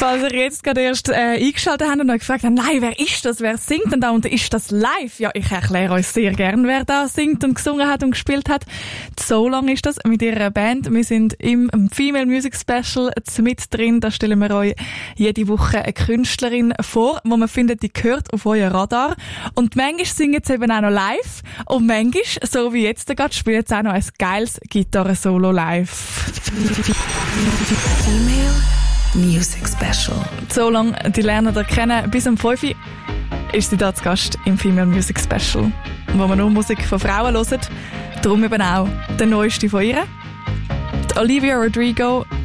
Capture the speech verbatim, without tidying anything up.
Falls ihr jetzt gerade erst äh, eingeschaltet habt und euch gefragt habt, nein, wer ist das, wer singt denn da und ist das live? Ja, ich erkläre euch sehr gern, wer da singt und gesungen hat und gespielt hat. So lang ist das mit ihrer Band. Wir sind im Female Music Special mit drin. Da stellen wir euch jede Woche eine Künstlerin vor, wo man findet, die gehört auf euer Radar. Und manchmal singen sie eben auch noch live und manchmal, so wie jetzt gerade, spielen sie auch noch ein geiles Gitarre-Solo live. Female Music Special. So lange, die lernen ihr kennen. Bis um fünf Uhr ist sie da zu Gast im Female Music Special, wo man nur Musik von Frauen hört. Darum eben auch der neueste von ihr. Die Olivia Rodrigo